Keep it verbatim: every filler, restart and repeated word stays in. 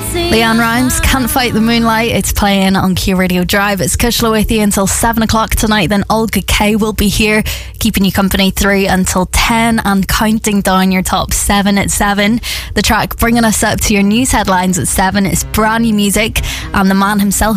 Leanne Rimes, Can't Fight the Moonlight. It's playing on Q Radio Drive. It's Kushla with you until seven o'clock tonight. Then Olga K will be here, keeping you company through until ten and counting down your top seven at seven. The track bringing us up to your news headlines at seven is brand new music, and the man himself